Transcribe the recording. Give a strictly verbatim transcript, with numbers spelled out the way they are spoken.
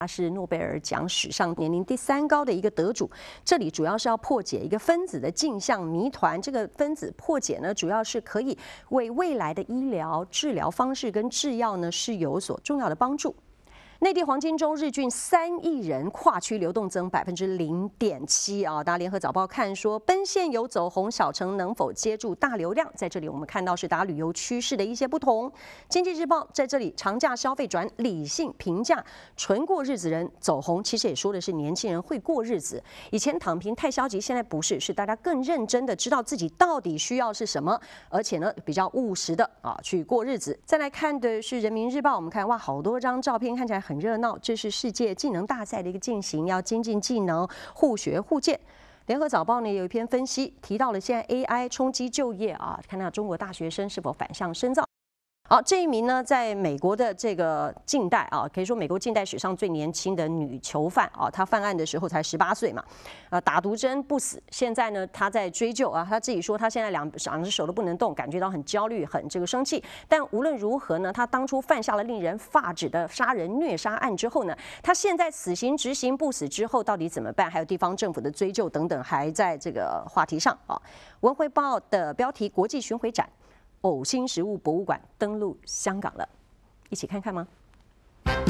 他是诺贝尔奖史上年龄第三高的一个得主。这里主要是要破解一个分子的镜像谜团。这个分子破解呢，主要是可以为未来的医疗治疗方式跟制药呢是有所重要的帮助。内地黄金周日均三亿人，跨区流动增百分之零点七啊！大家联合早报看说，奔现有走红，小城能否接住大流量？在这里我们看到是大家旅游趋势的一些不同。经济日报在这里，长假消费转理性平价，纯过日子人走红，其实也说的是年轻人会过日子。以前躺平太消极，现在不是，是大家更认真的知道自己到底需要是什么，而且呢比较务实的啊去过日子。再来看的是人民日报，我们看哇，好多张照片看起来很。很热闹，这是世界技能大赛的一个进行，要精进技能，互学互鉴。联合早报呢有一篇分析，提到了现在 A I 冲击就业啊，看到中国大学生是否反向深造。好，这一名呢，在美国的这个近代啊，可以说美国近代史上最年轻的女囚犯啊，她犯案的时候才十八岁嘛，啊，打毒针不死。现在呢，她在追究啊，她自己说她现在两两只手都不能动，感觉到很焦虑，很这个生气。但无论如何呢，她当初犯下了令人发指的杀人虐杀案之后呢，她现在死刑执行不死之后到底怎么办？还有地方政府的追究等等，还在这个话题上啊。文汇报的标题：国际巡回展。呕心食物博物馆登陆香港了，一起看看吗？